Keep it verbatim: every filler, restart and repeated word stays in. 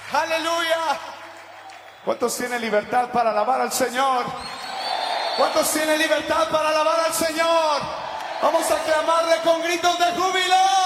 Aleluya. ¿Cuántos tienen libertad para alabar al Señor? ¿Cuántos tienen libertad para alabar al Señor? Vamos a clamarle con gritos de júbilo.